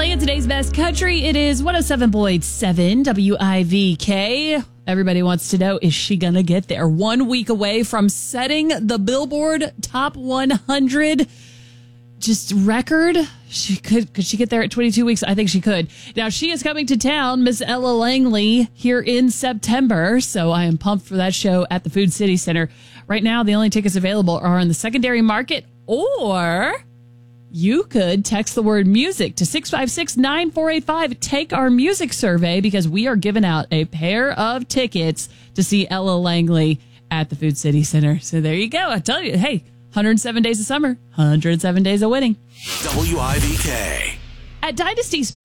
playing today's best country. It is 107.7 WIVK. Everybody wants to know, is she going to get there? 1 week away from setting the Billboard Top 100 just record. Could she get there at 22 weeks? I think she could. Now, she is coming to town, Miss Ella Langley, here in September. So I am pumped for that show at the Food City Center. Right now, the only tickets available are in the secondary market, or you could text the word music to 656-9485. Take our music survey because we are giving out a pair of tickets to see Ella Langley at the Food City Center. So there you go. I tell you, hey, 107 days of summer, 107 days of winning. WIVK. At Dynasty's